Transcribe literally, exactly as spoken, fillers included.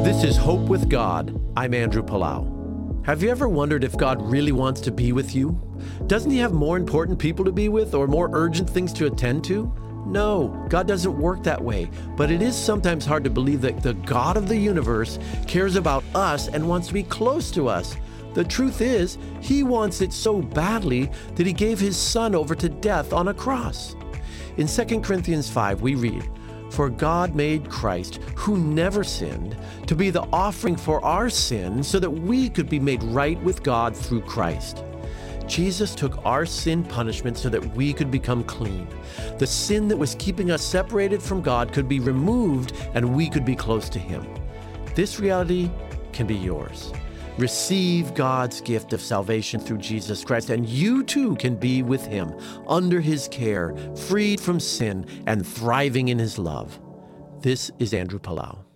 This is Hope with God. I'm Andrew Palau. Have you ever wondered if God really wants to be with you? Doesn't he have more important people to be with or more urgent things to attend to? No, God doesn't work that way, but it is sometimes hard to believe that the God of the universe cares about us and wants to be close to us. The truth is, he wants it so badly that he gave his son over to death on a cross. In Second Corinthians five, we read, "For God made Christ, who never sinned, to be the offering for our sin so that we could be made right with God through Christ." Jesus took our sin punishment so that we could become clean. The sin that was keeping us separated from God could be removed and we could be close to him. This reality can be yours. Receive God's gift of salvation through Jesus Christ, and you too can be with him, under his care, freed from sin, and thriving in his love. This is Andrew Palau.